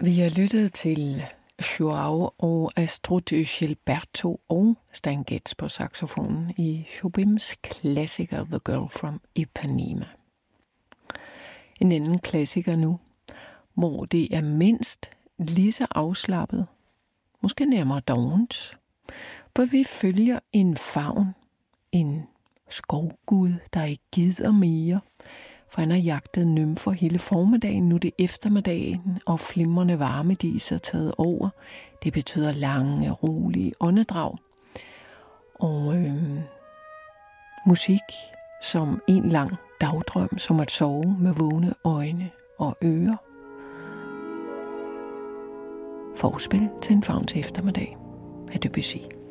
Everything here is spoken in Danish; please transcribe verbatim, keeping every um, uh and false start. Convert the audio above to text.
Vi har lyttet til Joao og Astrud Gilberto og Stan Getz på saxofonen i Jobims klassiker The Girl from Ipanema. En anden klassiker nu, hvor det er mindst lige så afslappet, måske nærmere dovent, hvor vi følger en favn, en skovgud, der ikke gider mere, for han har jagtet nymfer hele formiddagen, nu er det eftermiddagen, og flimrende varmedis er taget over. Det betyder lange, rolige åndedrag. Og øh, musik som en lang dagdrøm, som at sove med vågne øjne og ører. Forspil til en favn til eftermiddag af Debussy.